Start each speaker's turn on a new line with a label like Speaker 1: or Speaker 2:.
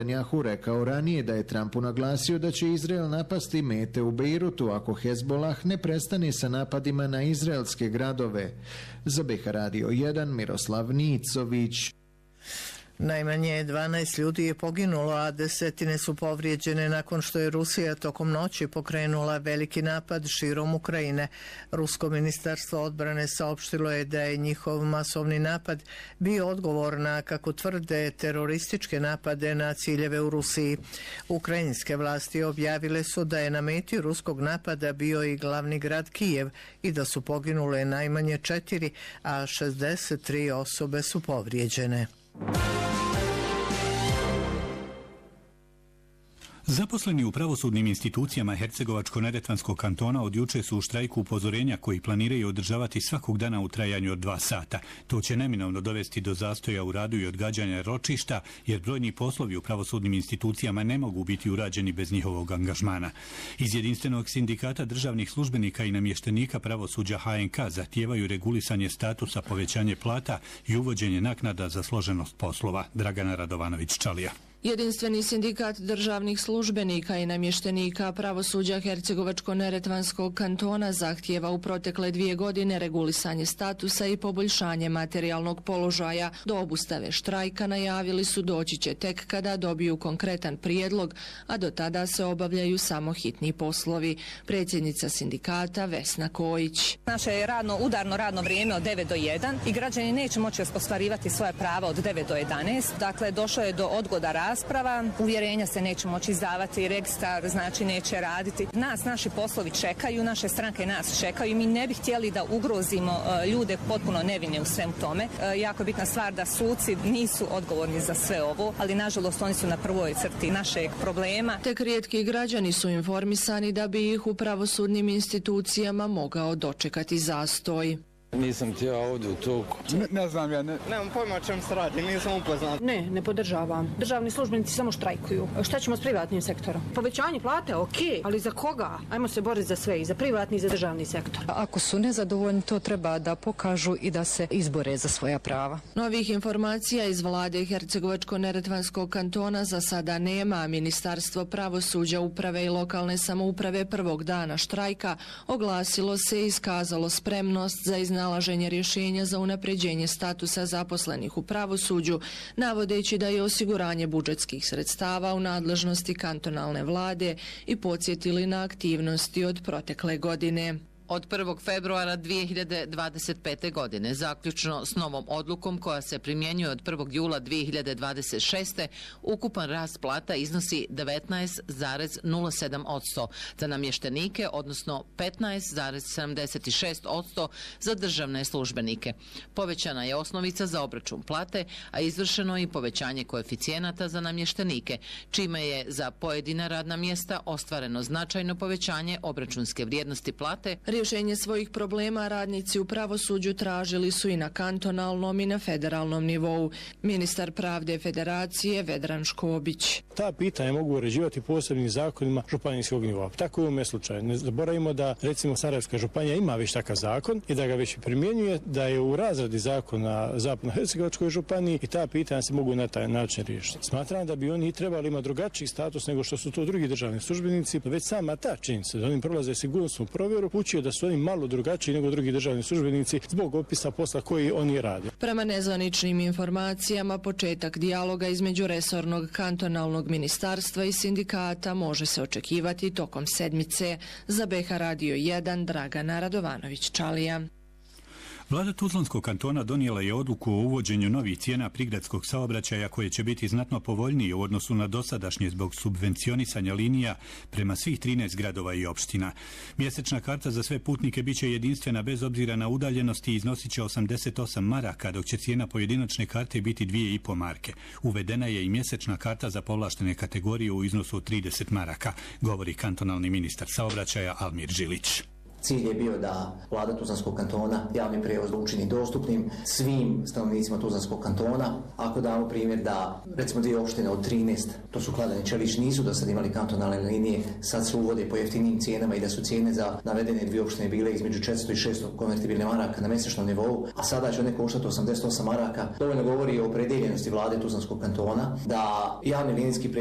Speaker 1: Netanjahu rekao ranije da je Trumpu naglasio da će Izrael napasti mete u Bejrutu ako Hezbolah ne prestane sa napadima na izraelske gradove. Za BiH Radio 1 Miroslav Nicović.
Speaker 2: Najmanje 12 ljudi je poginulo, a desetine su povrijeđene nakon što je Rusija tokom noći pokrenula veliki napad širom Ukrajine. Rusko ministarstvo odbrane saopštilo je da je njihov masovni napad bio odgovor na, kako tvrde, terorističke napade na ciljeve u Rusiji. Ukrajinske vlasti objavile su da je na meti ruskog napada bio i glavni grad Kijev i da su poginule najmanje 4, a 63 osobe su povrijeđene.
Speaker 3: Zaposleni u pravosudnim institucijama Hercegovačko-neretvanskog kantona od juče su u štrajku upozorenja koji planiraju održavati svakog dana u trajanju od 2 sata. To će neminovno dovesti do zastoja u radu i odgađanja ročišta, jer brojni poslovi u pravosudnim institucijama ne mogu biti urađeni bez njihovog angažmana. Iz jedinstvenog sindikata državnih službenika i namještenika pravosuđa HNK zahtijevaju regulisanje statusa, povećanje plata i uvođenje naknada za složenost poslova. Dragana Radovanović-Čalija.
Speaker 4: Jedinstveni sindikat državnih službenika i namještenika pravosuđa Hercegovačko-neretvanskog kantona zahtijeva u protekle 2 godine regulisanje statusa i poboljšanje materijalnog položaja. Do obustave štrajka najavili su doći će tek kada dobiju konkretan prijedlog, a do tada se obavljaju samo hitni poslovi. Predsjednica sindikata Vesna Kojić.
Speaker 5: Naše je udarno radno vrijeme od 9 do 1 i građani neće moći ostvarivati svoje prava od 9 do 11. Dakle, došlo je do odgoda rasprava, uvjerenja se neće moći izdavati, registar znači neće raditi. Naši poslovi čekaju, naše stranke nas čekaju i mi ne bi htjeli da ugrozimo ljude potpuno nevine u svemu tome. Jako bitna stvar da suci nisu odgovorni za sve ovo, ali nažalost oni su na prvoj crti našeg problema.
Speaker 4: Tek rijetki građani su informisani da bi ih u pravosudnim institucijama mogao dočekati zastoj.
Speaker 6: Nisam htio ovdje u toku. Ne znam ja. Nemam pojma o čem se radi, nisam upoznat.
Speaker 7: Ne podržavam. Državni službenici samo štrajkuju. Šta ćemo s privatnim sektorom? Povećanje plate, okej, ali za koga? Ajmo se boriti za sve, i za privatni i za državni sektor.
Speaker 8: Ako su nezadovoljni, to treba da pokažu i da se izbore za svoja prava.
Speaker 4: Novih informacija iz vlade Hercegovačko-neretvanskog kantona za sada nema, a Ministarstvo pravosuđa, uprave i lokalne samouprave prvog dana štrajka oglasilo se i iskazalo spremnost za iznalaženje rješenja za unapređenje statusa zaposlenih u pravosuđu, navodeći da je osiguranje budžetskih sredstava u nadležnosti kantonalne vlade i podsjetili na aktivnosti od protekle godine.
Speaker 9: Od 1. februara 2025. godine, zaključno s novom odlukom koja se primjenjuje od 1. jula 2026. ukupan rast plata iznosi 19,07% za namještenike, odnosno 15,76% za državne službenike. Povećana je osnovica za obračun plate, a izvršeno je i povećanje koeficijenata za namještenike, čime je za pojedina radna mjesta ostvareno značajno povećanje obračunske vrijednosti plate. Rješenje svojih problema radnici u pravosuđu tražili su i na kantonalnom i na federalnom nivou. Ministar pravde Federacije Vedran Škobić.
Speaker 10: Ta pitanja mogu uređivati posebnim zakonima županijskog nivoa. Tako je u ovome slučaju. Ne zaboravimo da recimo Sarajevska županija ima već takav zakon i da ga već primjenjuje, da je u razradi zakona Zapadno-Hercegovačkoj županiji i ta pitanja se mogu na taj način riješiti. Smatram da bi oni trebali imati drugačiji status nego što su to drugi državni službenici. Već sama ta činjenica da oni prolaze sigurnosnu provjeru učio da su oni malo drugačiji nego drugi državni službenici zbog opisa posla koji oni rade.
Speaker 4: Prema nezvaničnim informacijama, početak dijaloga između resornog kantonalnog ministarstva i sindikata može se očekivati tokom sedmice. Za BiH Radio 1 Dragana Radovanović-Čalija.
Speaker 3: Vlada Tuzlanskog kantona donijela je odluku o uvođenju novih cijena prigradskog saobraćaja koje će biti znatno povoljnije u odnosu na dosadašnje zbog subvencionisanja linija prema svih 13 gradova i opština. Mjesečna karta za sve putnike biće jedinstvena bez obzira na udaljenost i iznosit će 88 maraka, dok će cijena pojedinačne karte biti 2,5 marke. Uvedena je i mjesečna karta za povlaštene kategorije u iznosu od 30 maraka, govori kantonalni ministar saobraćaja Almir Žilić.
Speaker 11: Cilj je bio da vlada Tuzlanskog kantona javni prijevoz učini dostupnim svim stanovnicima Tuzlanskog kantona. Ako damo primjer da recimo 2 opštine od 13, to su Kladanj i Čelić, nisu do sad imali kantonalne linije, sad se uvode po jeftinijim cijenama i da su cijene za navedene 2 opštine bile između 400 i 600 konvertibilne maraka na mjesečnom nivou, a sada će one koštati 88 maraka. Dovoljno govori o opredeljenosti vlade Tuzlanskog kantona da javni linijski